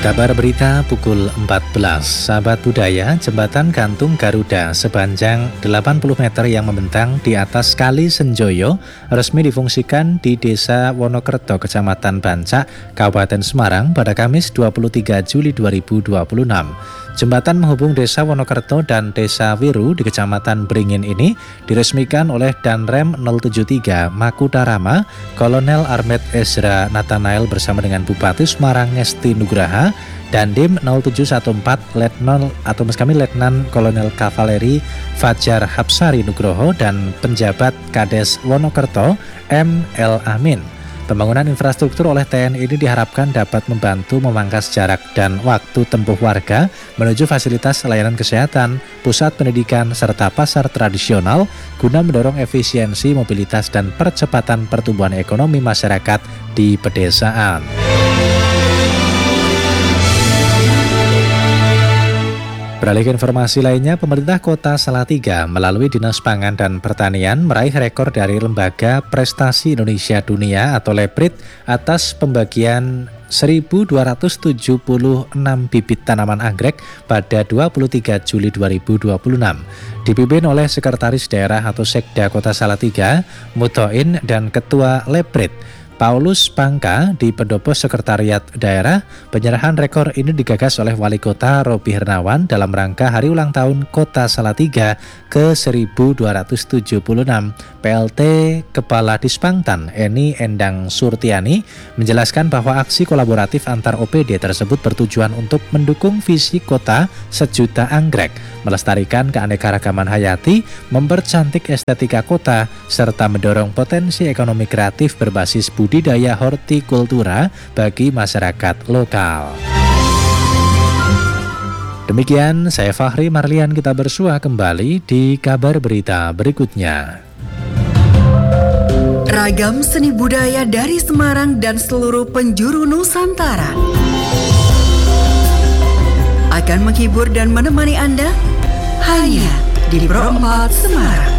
Kabar berita pukul 14, sahabat budaya, jembatan gantung Garuda sepanjang 80 meter yang membentang di atas Kali Senjoyo resmi difungsikan di Desa Wonokerto, Kecamatan Bancak, Kabupaten Semarang pada Kamis 23 Juli 2026. Jembatan menghubung Desa Wonokerto dan Desa Wiru di Kecamatan Beringin ini diresmikan oleh Danrem 073 Makutarama, Kolonel Armet Ezra Nathanael bersama dengan Bupati Semarang Ngesti Nugraha, dan Dim 0714 Letnan Kolonel Kavaleri Fajar Hapsari Nugroho dan penjabat Kades Wonokerto M.L. Amin. Pembangunan infrastruktur oleh TNI ini diharapkan dapat membantu memangkas jarak dan waktu tempuh warga menuju fasilitas layanan kesehatan, pusat pendidikan, serta pasar tradisional guna mendorong efisiensi, mobilitas, dan percepatan pertumbuhan ekonomi masyarakat di pedesaan. Beralih ke informasi lainnya, pemerintah Kota Salatiga melalui Dinas Pangan dan Pertanian meraih rekor dari Lembaga Prestasi Indonesia Dunia atau LEPRIT atas pembagian 1.276 bibit tanaman anggrek pada 23 Juli 2026. Dipimpin oleh Sekretaris Daerah atau Sekda Kota Salatiga, Mutoin, dan Ketua LEPRIT Paulus Pangka di pendopo Sekretariat Daerah. Penyerahan rekor ini digagas oleh Wali Kota Robi Hernawan dalam rangka Hari Ulang Tahun Kota Salatiga ke-1276. PLT Kepala Dispangtan Eni Endang Surtiani menjelaskan bahwa aksi kolaboratif antar OPD tersebut bertujuan untuk mendukung visi kota sejuta anggrek, melestarikan keanekaragaman hayati, mempercantik estetika kota, serta mendorong potensi ekonomi kreatif berbasis budidaya hortikultura bagi masyarakat lokal. Demikian, saya Fahri Marlian, kita bersua kembali di kabar berita berikutnya. Ragam seni budaya dari Semarang dan seluruh penjuru Nusantara akan menghibur dan menemani Anda hanya di Pro 4 Semarang.